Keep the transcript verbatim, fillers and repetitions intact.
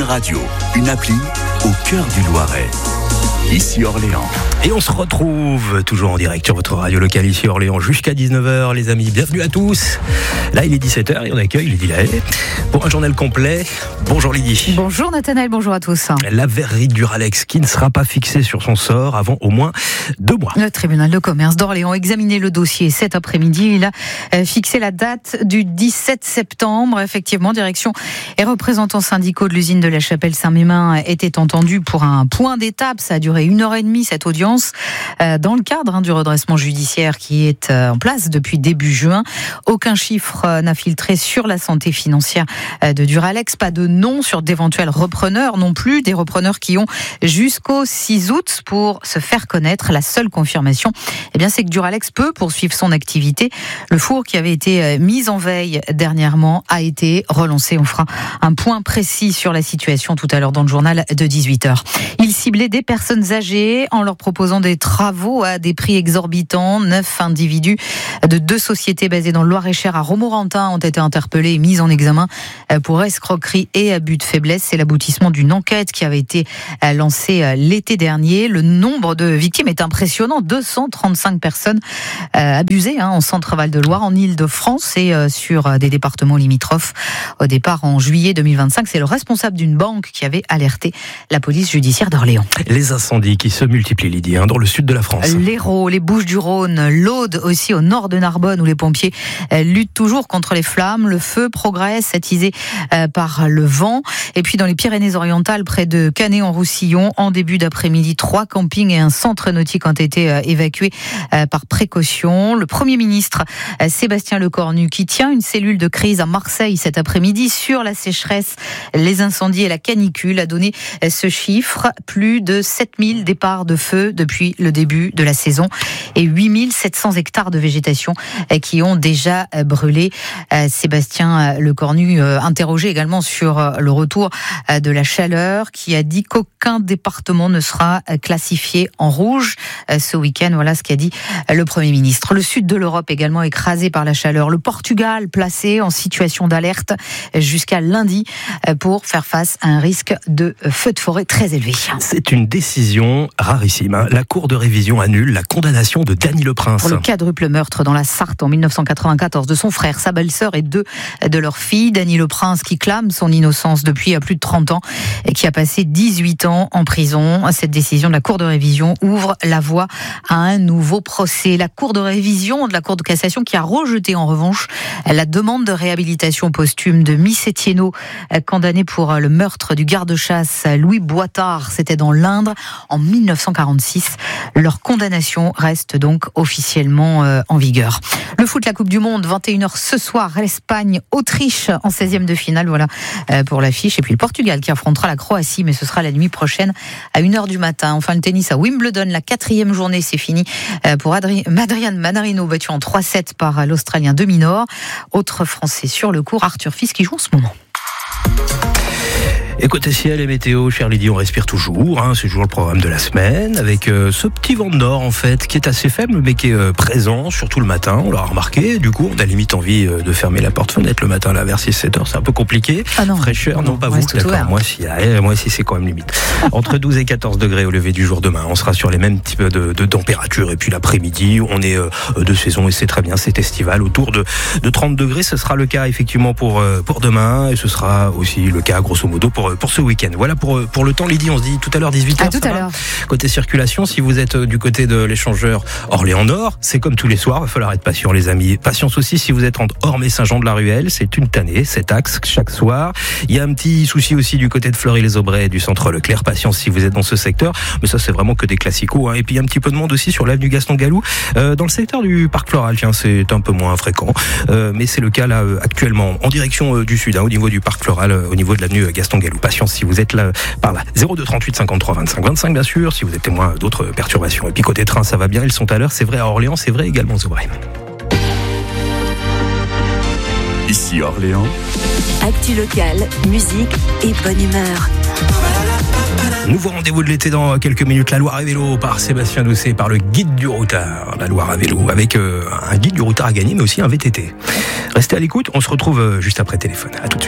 radio, une appli au cœur du Loiret. Ici Orléans. Et on se retrouve toujours en direct sur votre radio locale ici Orléans jusqu'à dix-neuf heures les amis. Bienvenue à tous. Là il est dix-sept heures et on accueille Lydie Lahaye pour un journal complet. Bonjour Lydie. Bonjour Nathanaël, bonjour à tous. La verrerie Duralex qui ne sera pas fixée sur son sort avant au moins deux mois. Le tribunal de commerce d'Orléans a examiné le dossier cet après-midi. Il a fixé la date du dix-sept septembre. Effectivement, direction et représentants syndicaux de l'usine de la Chapelle-Saint-Mémin étaient entendus pour un point d'étape. Ça a duré une heure et demie cette audience dans le cadre hein, du redressement judiciaire qui est en place depuis début juin. Aucun chiffre n'a filtré sur la santé financière de Duralex, pas de nom sur d'éventuels repreneurs non plus, des repreneurs qui ont jusqu'au six août pour se faire connaître. La seule confirmation, eh bien, c'est que Duralex peut poursuivre son activité. Le four qui avait été mis en veille dernièrement a été relancé. On fera un point précis sur la situation tout à l'heure dans le journal de dix-huit heures. Il ciblait des personnes âgées en leur proposant des travaux à des prix exorbitants. Neuf individus de deux sociétés basées dans le Loir-et-Cher à Romorantin ont été interpellés et mis en examen pour escroquerie et abus de faiblesse. C'est l'aboutissement d'une enquête qui avait été lancée l'été dernier. Le nombre de victimes est impressionnant. deux cent trente-cinq personnes abusées hein, en Centre-Val de Loire, en Île-de-France et sur des départements limitrophes. Au départ, en juillet deux mille vingt-cinq, c'est le responsable d'une banque qui avait alerté la police judiciaire d'Orléans. Les incendies qui se multiplient, Lydie, hein, dans le sud de la France. L'Hérault, les Bouches-du-Rhône, l'Aude aussi au nord de Narbonne où les pompiers luttent toujours contre les flammes. Le feu progresse, attisé par le vent. Et puis dans les Pyrénées-Orientales, près de Canet-en-Roussillon, en début d'après-midi, trois campings et un centre nautique ont été évacués par précaution. Le Premier ministre Sébastien Lecornu, qui tient une cellule de crise à Marseille cet après-midi sur la sécheresse, les incendies et la canicule, a donné ce chiffre. Plus de sept mille départs de feu depuis le début de la saison et huit mille sept cents hectares de végétation qui ont déjà brûlé. Sébastien Lecornu, interrogé également sur le retour de la chaleur, qui a dit qu'aucun département ne sera classifié en rouge ce week-end. Voilà ce qu'a dit le Premier ministre. Le sud de l'Europe également écrasé par la chaleur. Le Portugal placé en situation d'alerte jusqu'à lundi pour faire face à un risque de feu de forêt très élevé. C'est une décision rarissime. La Cour de révision annule la condamnation de Dany Leprince. Pour le quadruple meurtre dans la Sarthe en dix-neuf cent quatre-vingt-quatorze de son frère, sa belle-sœur et deux de leurs filles. Dany Leprince qui clame son innocence depuis plus de trente ans et qui a passé dix-huit ans en prison. Cette décision de la Cour de révision ouvre la voie à un nouveau procès. La Cour de révision de la Cour de cassation qui a rejeté en revanche la demande de réhabilitation posthume de Miss Etienneau, condamné pour le meurtre du garde-chasse Louis Boitard. C'était dans l'Indre en dix-neuf cent quarante-six. Leur condamnation reste donc officiellement euh, en vigueur. Le foot, la Coupe du Monde, vingt et une heures ce soir, l'Espagne, Autriche en seizième de finale, voilà euh, pour l'affiche. Et puis le Portugal qui affrontera la Croatie, mais ce sera la nuit prochaine à une heure du matin. Enfin le tennis à Wimbledon, la quatrième journée, c'est fini euh, pour Adri- Adrian Manarino, battu en trois sept par l'Australien de Minaur. Autre Français sur le court, Arthur Fils qui joue en ce moment. Et côté ciel et météo, cher Lydie, on respire toujours, hein, c'est toujours le programme de la semaine, avec euh, ce petit vent de nord en fait, qui est assez faible, mais qui est euh, présent, surtout le matin, on l'a remarqué. Du coup, on a limite envie euh, de fermer la porte-fenêtre le matin, là, vers six sept heures, c'est un peu compliqué. Ah non, fraîcheur, non, non pas vous, d'accord, ouvert. moi si, ouais, moi si c'est quand même limite. Entre douze et quatorze degrés au lever du jour demain, on sera sur les mêmes types de, de températures, et puis l'après-midi, on est euh, de saison, et c'est très bien, c'est estival, autour de, de trente degrés, ce sera le cas effectivement pour, euh, pour demain, et ce sera aussi le cas grosso modo pour, pour ce week-end. Voilà pour, pour le temps, Lydie, on se dit tout à l'heure dix-huit heures. À tout à l'heure. Côté circulation, si vous êtes du côté de l'échangeur Orléans-Nord, c'est comme tous les soirs, il va falloir être patient les amis. Patience aussi si vous êtes entre Orme et Saint-Jean-de-la-Ruelle, c'est une tannée, cet axe chaque soir. Il y a un petit souci aussi du côté de Fleury-les-Aubrais, du centre Leclerc, patience si vous êtes dans ce secteur, mais ça c'est vraiment que des classicos. Hein. Et puis il y a un petit peu de monde aussi sur l'avenue Gaston-Gallou, euh, dans le secteur du Parc Floral, tiens, c'est un peu moins fréquent, euh, mais c'est le cas là euh, actuellement, en direction euh, du sud, hein, au niveau du Parc Floral, euh, au niveau de l'avenue Gaston-Gallou. Patience si vous êtes là par là. zéro deux trente-huit cinquante-trois vingt-cinq vingt-cinq bien sûr, si vous êtes témoin d'autres perturbations. Et puis côté train, ça va bien, ils sont à l'heure, c'est vrai à Orléans, c'est vrai également aux Aubrais. Ici Orléans. Actu locale, musique et bonne humeur. Nouveau rendez-vous de l'été dans quelques minutes, la Loire à vélo par Sébastien Doucet, par le guide du routard, la Loire à vélo, avec euh, un guide du routard à gagner, mais aussi un V T T. Restez à l'écoute, on se retrouve juste après téléphone. À tout de suite.